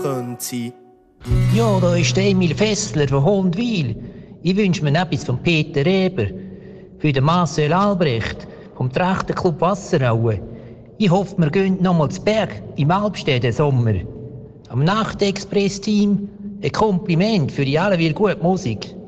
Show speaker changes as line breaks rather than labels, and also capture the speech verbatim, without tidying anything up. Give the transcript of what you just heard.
könnte sein.
Ja, da ist der Emil Fessler von Hondwil. Ich wünsche mir etwas von Peter Reber. Für den Marcel Albrecht vom Trachterclub Wasseraue. Ich hoffe, wir gehen noch mal zu Berg im Alpstedt Sommer. Am Nachtexpress-Team ein Kompliment für die allweil gute Musik.